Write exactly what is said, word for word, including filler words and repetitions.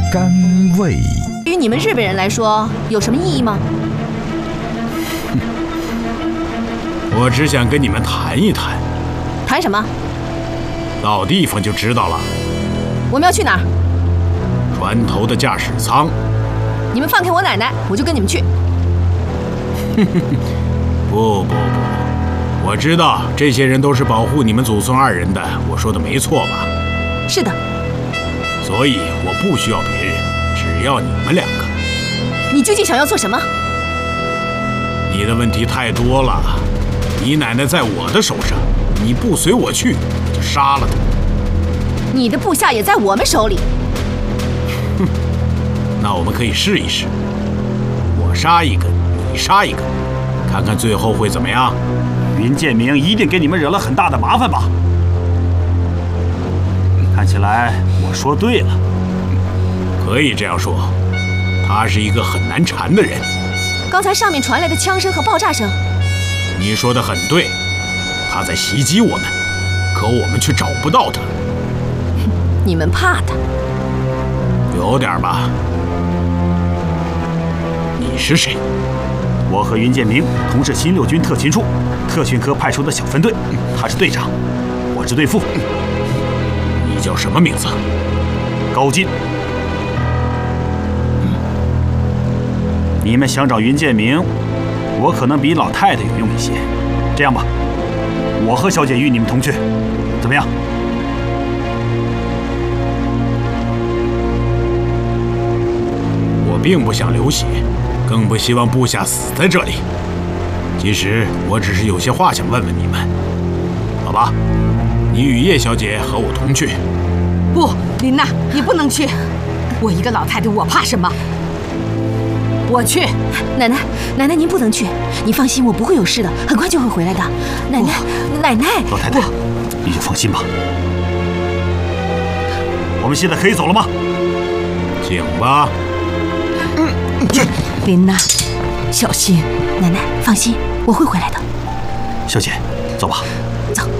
甘味。 对于你们日本人来说，有什么意义吗？ 我只想跟你们谈一谈。 谈什么？ 到地方就知道了。 我们要去哪儿？ 船头的驾驶舱。 你们放开我奶奶，我就跟你们去。 不不不，我知道这些人都是保护你们祖孙二人的，我说的没错吧？ 是的。 所以我不需要别人，只要你们两个。 你究竟想要做什么？ 你的问题太多了。你奶奶在我的手上，你不随我去，我就杀了她。 你的部下也在我们手里。 哼，那我们可以试一试，我杀一个，你杀一个，看看最后会怎么样。 云建明一定给你们惹了很大的麻烦吧？看起来我说对了。 可以这样说，他是一个很难缠的人。 刚才上面传来的枪声和爆炸声。 你说的很对，他在袭击我们，可我们却找不到他。 你们怕他？ 有点吧。你是谁？ 我和云建明同是新六军特勤处特训科派出的小分队，他是队长，我是队副。 你叫什么名字？ 高进。你们想找云建明，我可能比老太太有用一些。这样吧，我和小姐与你们同去，怎么样？ 我并不想流血，更不希望部下死在这里。其实我只是有些话想问问你们，好吧？你与叶小姐和我同去。 不，琳娜，你不能去。我一个老太太，我怕什么？我去。 奶奶，奶奶您不能去。你放心，我不会有事的，很快就会回来的。奶奶，奶奶。 老太太，你就放心吧。我们现在可以走了吗？ 请吧。 嗯，琳娜，小心。 奶奶，放心，我会回来的。 小姐，走吧。 走。